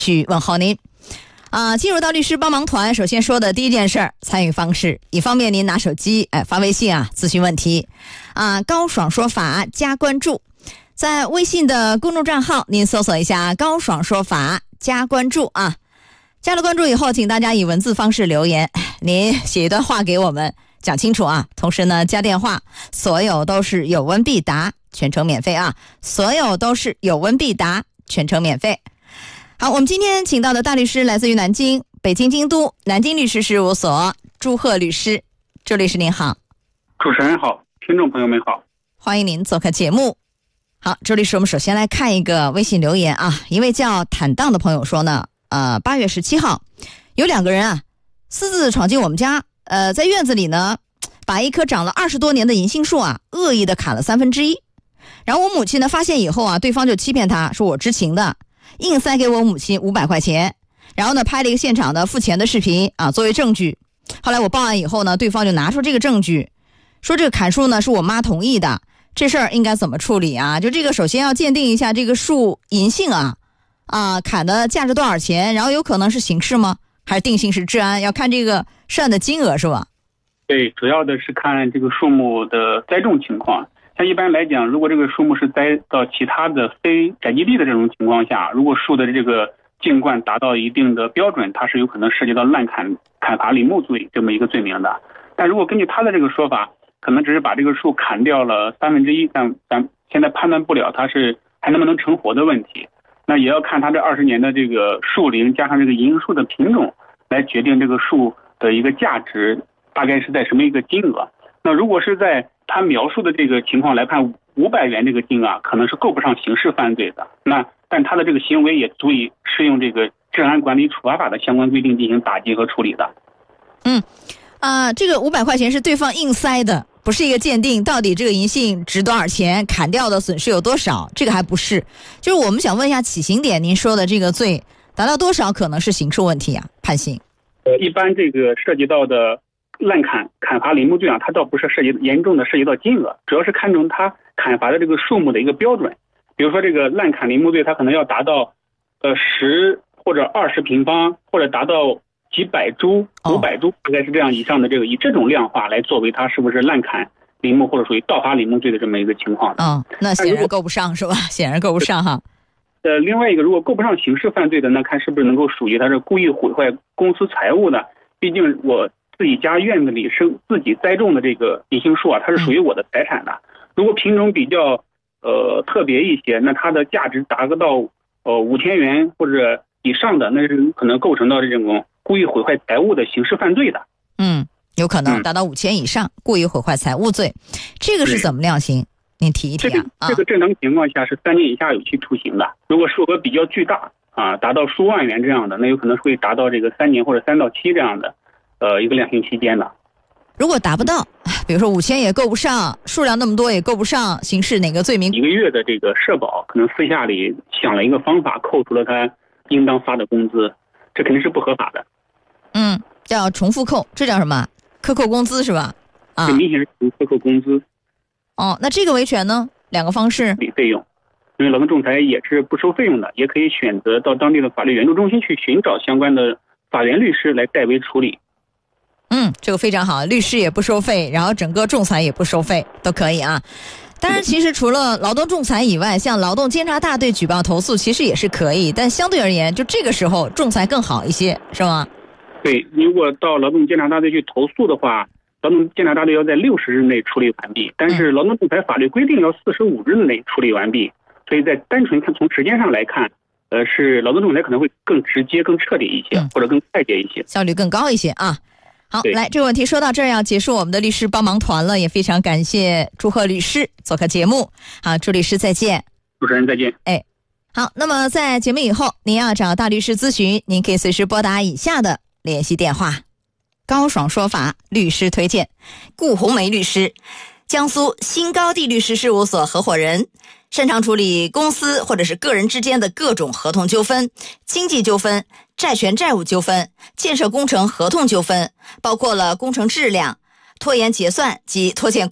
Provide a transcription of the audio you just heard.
去问候您。进入到律师帮忙团，首先说的第一件事，参与方式，以方便您拿手机发微信咨询问题高爽说法加关注，在微信的公众账号您搜索一下高爽说法加关注加了关注以后，请大家以文字方式留言，您写一段话给我们讲清楚同时呢加电话，所有都是有问必答，全程免费所有都是有问必答，全程免费。好，我们今天请到的大律师来自于南京、北京、京都南京律师事务所朱鹤律师。朱律师您好。 主持人好，听众朋友们好， 欢迎您做客节目。好，朱律师，我们首先来看一个微信留言一位叫坦荡的朋友说呢8月17号有2个人私自闯进我们家，在院子里呢把一棵长了20多年的银杏树恶意的砍了1/3，然后我母亲呢发现以后对方就欺骗他说我知情的，硬塞给我母亲500块钱，然后呢拍了一个现场的付钱的视频作为证据。后来我报案以后呢，对方就拿出这个证据，说这个砍树呢是我妈同意的，这事儿应该怎么处理就这个首先要鉴定一下这个树银杏砍的价值多少钱，然后有可能是刑事吗？还是定性是治安？要看这个涉案的金额是吧？ 对，主要的是看这个树木的栽种情况。像一般来讲，如果这个树木是栽到其他的非宅基地的这种情况下，如果树的这个径贯达到一定的标准，它是有可能涉及到滥砍伐林木罪这么一个罪名的。但如果根据他的这个说法，可能只是把这个树砍掉了1/3，但咱现在判断不了它是还能不能成活的问题。那也要看它这20年的这个树龄加上这个银杏树的品种来决定这个树的一个价值大概是在什么一个金额。那如果是在他描述的这个情况来判500元这个金额可能是够不上刑事犯罪的。但他的这个行为也足以适用这个治安管理处罚法的相关规定进行打击和处理的。 这个500块钱是对方硬塞的，不是一个鉴定到底这个银杏值多少钱，砍掉的损失有多少，这个还不是。就是我们想问一下起刑点，您说的这个罪达到多少可能是刑事问题判刑？ 一般这个涉及到的滥砍伐林木罪它倒不是严重的涉及到金额，主要是看重它砍伐的这个树木的一个标准。比如说这个滥砍林木罪，它可能要达到10或者20平方，或者达到几百株、500株，大概是这样以上的这个，以这种量化来作为它是不是滥砍林木或者属于盗伐林木罪的这么一个情况。 那显然够不上是吧？显然够不上哈。 另外一个，如果够不上刑事犯罪的，那看是不是能够属于它是故意毁坏公司财物的。毕竟我自己家院子里是自己栽种的这个银杏树它是属于我的财产的。如果品种比较特别一些，那它的价值达到5000元或者以上的，那是可能构成到这种故意毁坏财物的刑事犯罪的。 有可能达到5000以上，故意毁坏财物罪，这个是怎么量刑？您提一提这个正常情况下是3年以下有期徒刑的。如果数额比较巨大达到数万元这样的，那有可能会达到这个3年或者3到7这样的一个量刑期间的。 如果达不到，比如说5000也够不上，数量那么多也够不上，刑事哪个罪名？ 1个月的这个社保可能私下里想了一个方法，扣除了他应当发的工资，这肯定是不合法的。 叫重复扣，这叫什么？克扣工资是吧？ 这明显是克扣工资。 那这个维权呢？2个方式。 费用，因为劳动仲裁也是不收费用的，也可以选择到当地的法律援助中心去寻找相关的法援律师来代为处理。 这个非常好，律师也不收费，然后整个仲裁也不收费，都可以当然其实除了劳动仲裁以外，像劳动监察大队举报投诉其实也是可以，但相对而言就这个时候仲裁更好一些，是吗？ 对，如果到劳动监察大队去投诉的话，劳动监察大队要在60日内处理完毕，但是劳动仲裁法律规定要45日内处理完毕，所以在单纯看从时间上来看是劳动仲裁可能会更直接更彻底一些，或者更快捷一些， 效率更高一些好，来，这个问题说到这儿要结束我们的律师帮忙团了，也非常感谢朱鹤律师做客节目。好，朱律师再见。 主持人再见。 好，那么在节目以后您要找大律师咨询，您可以随时拨打以下的联系电话。高爽说法律师推荐，顾红梅律师，江苏新高地律师事务所合伙人，擅长处理公司或者是个人之间的各种合同纠纷、经济纠纷、债权债务纠纷、建设工程合同纠纷，包括了工程质量、拖延结算及拖欠